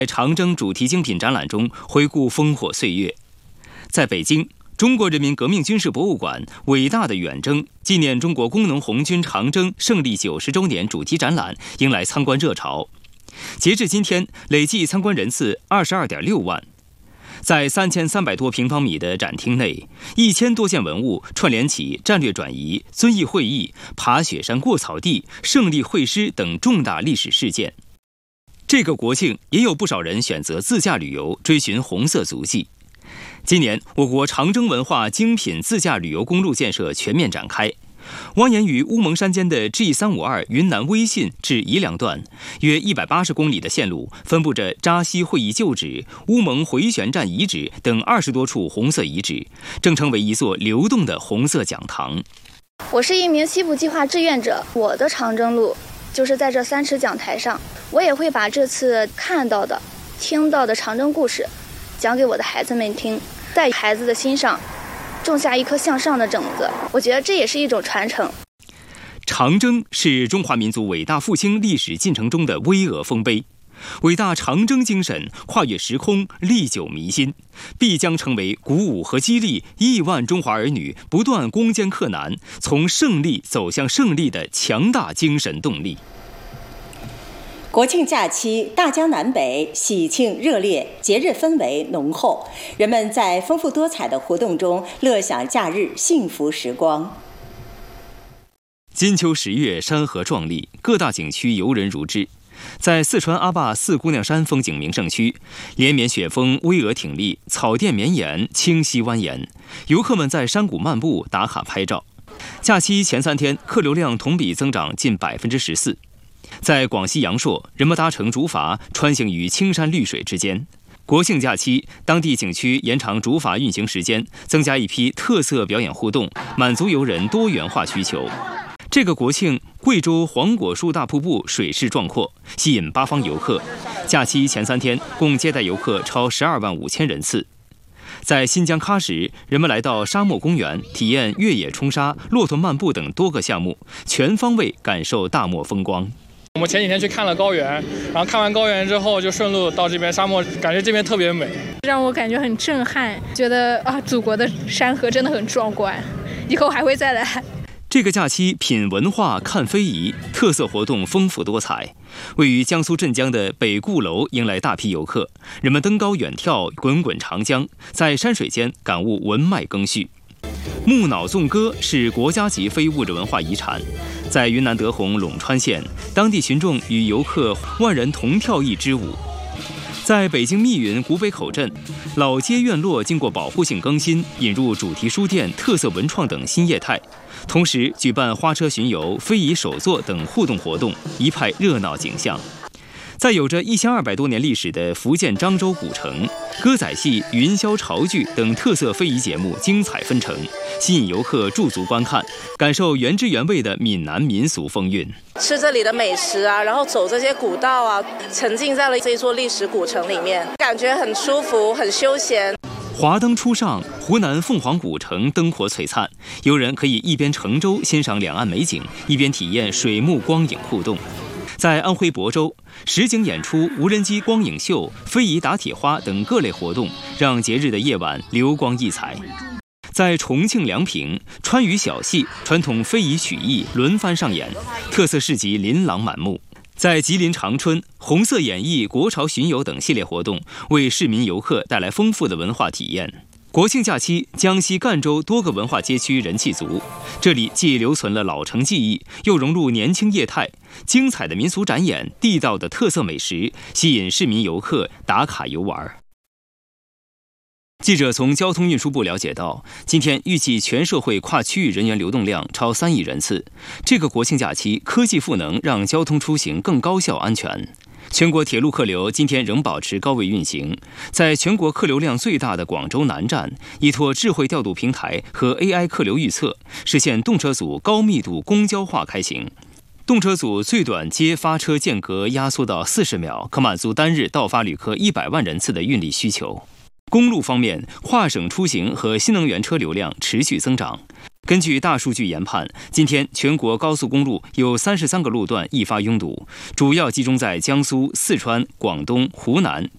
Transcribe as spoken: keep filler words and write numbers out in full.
在长征主题精品展览中回顾烽火岁月。在北京，中国人民革命军事博物馆伟大的远征纪念中国工农红军长征胜利九十周年主题展览迎来参观热潮。截至今天，累计参观人次二十二点六万。在三千三百多平方米的展厅内，一千多件文物串联起战略转移、遵义会议、爬雪山过草地、胜利会师等重大历史事件。这个国庆，也有不少人选择自驾旅游，追寻红色足迹。今年，我国长征文化精品自驾旅游公路建设全面展开。蜿蜒于乌蒙山间的 G 三五二云南威信至宜良段，约一百八十公里的线路，分布着扎西会议旧址、乌蒙回旋站遗址等二十多处红色遗址，正成为一座流动的红色讲堂。 我是一名西部计划志愿者，我的长征路就是在这三尺讲台上，我也会把这次看到的、听到的长征故事讲给我的孩子们听，在孩子的心上种下一颗向上的种子，我觉得这也是一种传承。 长征是中华民族伟大复兴历史进程中的巍峨丰碑，伟大长征精神跨越时空，历久弥新，必将成为鼓舞和激励亿万中华儿女不断攻坚克难，从胜利走向胜利的强大精神动力。 国庆假期，大江南北喜庆热烈，节日氛围浓厚，人们在丰富多彩的活动中乐享假日幸福时光。 金秋十月，山河壮丽，各大景区游人如织。在四川阿坝四姑娘山风景名胜区，连绵雪峰巍峨挺立，草甸绵延，清溪蜿蜒，游客们在山谷漫步打卡拍照。假期前三天，客流量同比增长近百分之十四。在广西阳朔，人们搭乘竹筏穿行于青山绿水之间。国庆假期，当地景区延长竹筏运行时间，增加一批特色表演互动，满足游人多元化需求。这个国庆，贵州黄果树大瀑布水势壮阔，吸引八方游客。假期前三天，共接待游客超十二万五千人次。在新疆喀什，人们来到沙漠公园，体验越野冲沙、骆驼漫步等多个项目，全方位感受大漠风光。 我们前几天去看了高原，然后看完高原之后就顺路到这边沙漠，感觉这边特别美， 让我感觉很震撼，觉得啊，祖国的山河真的很壮观，以后还会再来。 这个假期品文化看非遗，特色活动丰富多彩。位于江苏镇江的北固楼迎来大批游客，人们登高远眺滚滚长江，在山水间感悟文脉更序。木脑纵歌是国家级非物质文化遗产，在云南德宏陇川县，当地群众与游客万人同跳一支舞。在北京密云古北口镇，老街院落经过保护性更新，引入主题书店、特色文创等新业态，同时举办花车巡游、非遗手作等互动活动，一派热闹景象。在有着一千二百多年历史的福建漳州古城，歌仔戏、云霄潮剧等特色非遗节目精彩纷呈，吸引游客驻足观看，感受原汁原味的闽南民俗风韵。 吃这里的美食啊，然后走这些古道啊，沉浸在了这座历史古城里面，感觉很舒服，很休闲。 华灯初上，湖南凤凰古城灯火璀璨，游人可以一边乘舟欣赏两岸美景，一边体验水幕光影互动。在安徽亳州，实景演出、无人机光影秀、非遗打铁花等各类活动，让节日的夜晚流光溢彩。在重庆梁平，川渝小戏、传统非遗曲艺轮番上演，特色市集琳琅满目。在吉林长春，红色演艺、国潮巡游等系列活动，为市民游客带来丰富的文化体验。国庆假期，江西赣州多个文化街区人气足，这里既留存了老城记忆，又融入年轻业态，精彩的民俗展演、地道的特色美食，吸引市民游客打卡游玩。记者从交通运输部了解到，今天预计全社会跨区域人员流动量超三亿人次。这个国庆假期，科技赋能让交通出行更高效安全。全国铁路客流今天仍保持高位运行，在全国客流量最大的广州南站，依托智慧调度平台和 A I 客流预测，实现动车组高密度公交化开行。动车组最短接发车间隔压缩到四十秒，可满足单日到发旅客一百万人次的运力需求。公路方面，跨省出行和新能源车流量持续增长。根据大数据研判，今天全国高速公路有三十三个路段易发拥堵，主要集中在江苏、四川、广东、湖南、